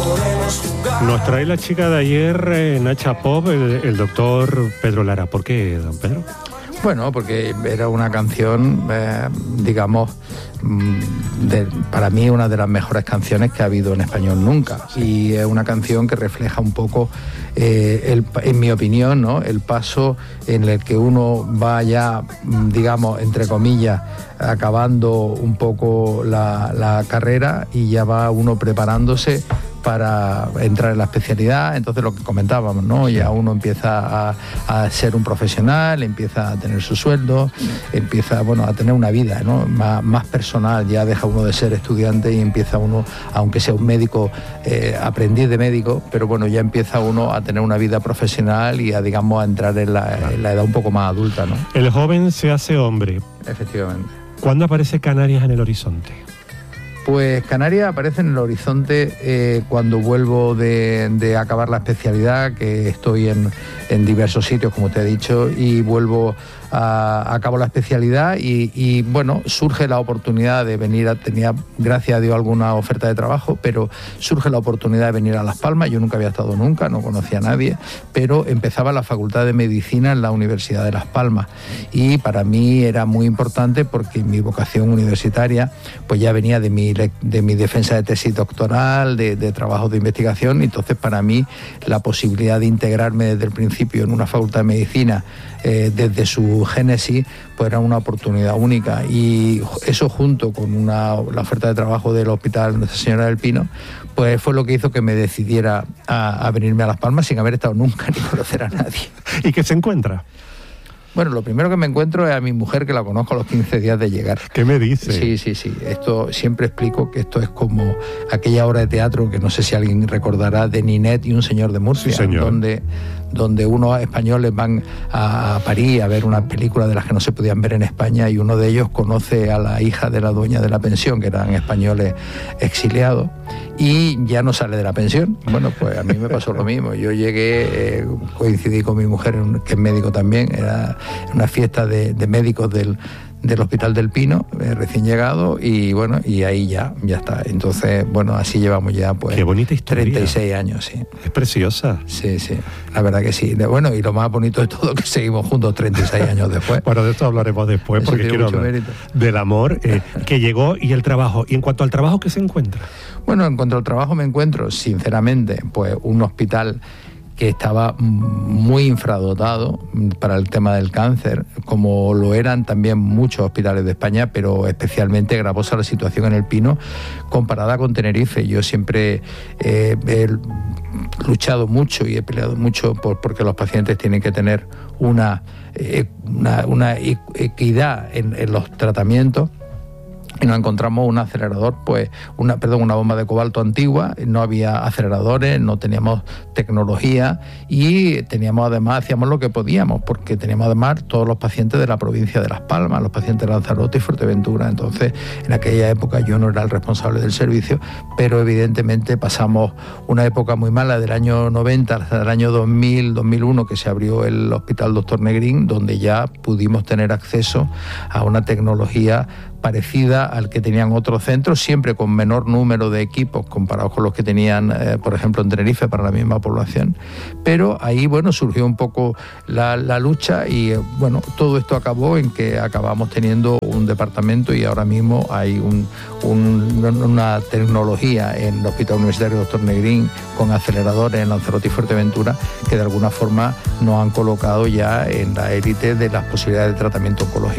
Nos trae la chica de ayer, Nacha Pop, el doctor Pedro Lara. ¿Por qué, don Pedro? Bueno, porque era una canción, para mí una de las mejores canciones que ha habido en español nunca. Y es una canción que refleja un poco, en mi opinión, ¿no?, el paso en el que uno va ya, entre comillas, acabando un poco la carrera y ya va uno preparándose para entrar en la especialidad. Entonces, lo que comentábamos, ¿no?, ya uno empieza a ser un profesional, empieza a tener su sueldo, empieza, a tener una vida, ¿no?, más personal. Ya deja uno de ser estudiante y empieza uno, aunque sea un médico, aprendiz de médico, pero ya empieza uno a tener una vida profesional y a entrar en la edad un poco más adulta, ¿no? El joven se hace hombre. Efectivamente. ¿Cuándo aparece Canarias en el horizonte? Pues Canarias aparece en el horizonte cuando vuelvo de acabar la especialidad, que estoy en diversos sitios, como te he dicho, y vuelvo acabo la especialidad y surge la oportunidad de venir tenía, gracias a Dios, alguna oferta de trabajo, pero surge la oportunidad de venir a Las Palmas. Yo nunca había estado nunca, no conocía a nadie, pero empezaba la Facultad de Medicina en la Universidad de Las Palmas y para mí era muy importante porque mi vocación universitaria pues ya venía de mi defensa de tesis doctoral, de trabajo de investigación, y entonces para mí la posibilidad de integrarme desde el principio en una Facultad de Medicina desde su génesis, pues era una oportunidad única, y eso junto con la oferta de trabajo del Hospital Nuestra Señora del Pino, pues fue lo que hizo que me decidiera a venirme a Las Palmas sin haber estado nunca ni conocer a nadie. ¿Y qué se encuentra? Bueno, lo primero que me encuentro es a mi mujer, que la conozco a los 15 días de llegar. ¿Qué me dice? Sí. Esto siempre explico que esto es como aquella obra de teatro que no sé si alguien recordará, de Ninet y un señor de Murcia, sí, señor, donde unos españoles van a París a ver unas películas de las que no se podían ver en España, y uno de ellos conoce a la hija de la dueña de la pensión, que eran españoles exiliados, y ya no sale de la pensión. Bueno, pues a mí me pasó lo mismo. Yo llegué, coincidí con mi mujer, que es médico también, era una fiesta de médicos del Hospital del Pino, recién llegado, y bueno, y ahí ya está. Entonces, bueno, así llevamos ya pues... Qué bonita historia. 36 años, sí. Es preciosa. Sí, la verdad que sí. Bueno, y lo más bonito de todo, que seguimos juntos 36 años después. Bueno, de esto hablaremos después, eso, porque quiero hablar mérito del amor que llegó y el trabajo. Y en cuanto al trabajo, ¿qué se encuentra? Bueno, en cuanto al trabajo me encuentro, sinceramente, pues un hospital que estaba muy infradotado para el tema del cáncer, como lo eran también muchos hospitales de España, pero especialmente gravosa la situación en el Pino comparada con Tenerife. Yo siempre he luchado mucho y he peleado mucho porque los pacientes tienen que tener una equidad en los tratamientos. Y nos encontramos un acelerador, una bomba de cobalto antigua, no había aceleradores, no teníamos tecnología, y hacíamos lo que podíamos, porque teníamos además todos los pacientes de la provincia de Las Palmas, los pacientes de Lanzarote y Fuerteventura. Entonces, en aquella época yo no era el responsable del servicio, pero evidentemente pasamos una época muy mala del año 90 hasta el año 2000, 2001, que se abrió el Hospital Dr. Negrín, donde ya pudimos tener acceso a una tecnología parecida al que tenían otros centros, siempre con menor número de equipos comparados con los que tenían, por ejemplo, en Tenerife para la misma población. Pero ahí, surgió un poco la lucha, y todo esto acabó en que acabamos teniendo un departamento, y ahora mismo hay una tecnología en el Hospital Universitario Dr. Negrín con aceleradores en Lanzarote y Fuerteventura, que de alguna forma nos han colocado ya en la élite de las posibilidades de tratamiento oncológico.